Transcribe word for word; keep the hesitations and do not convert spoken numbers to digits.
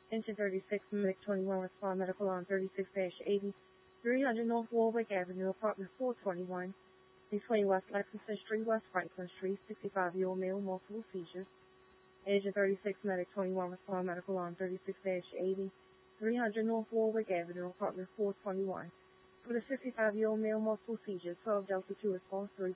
Engine thirty-six, Medic twenty-one, respond medical on thirty-six eighty, three hundred North Warwick Avenue, apartment four twenty-one, between West Lexington Street, West Franklin Street, sixty-five-year-old male, multiple seizures. Agent thirty-six, Medic twenty-one, respond medical on thirty-six eighty, three hundred North Warwick Avenue, apartment four twenty-one. For the sixty-five-year-old male, multiple seizures, twelve Delta two, response three.